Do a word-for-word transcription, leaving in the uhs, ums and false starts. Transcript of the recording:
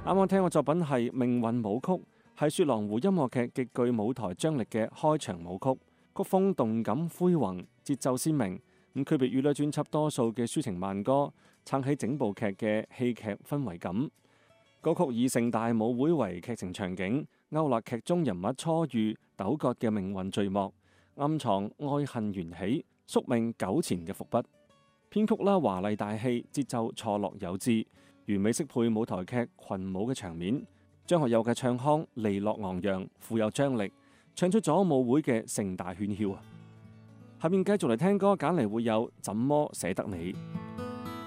啱啱聽嘅作品係《命運舞曲》，係雪狼湖音樂劇極具舞台張力嘅開場舞曲，曲風動感恢宏，節奏鮮明。咁區別於呢專輯多數嘅抒情慢歌，撐起整部劇嘅戲劇氛圍感。歌曲以盛大舞會為劇情場景，勾勒劇中人物初遇糾葛嘅命運序幕，暗藏愛恨緣起、宿命糾纏嘅伏筆。編曲啦華麗大氣，節奏錯落有致，完美適配舞台劇群舞嘅場面。張學友嘅唱腔利落昂揚，富有張力，唱出咗舞會嘅盛大喧囂啊！下面繼續嚟聽歌，揀嚟會有怎麼捨得你。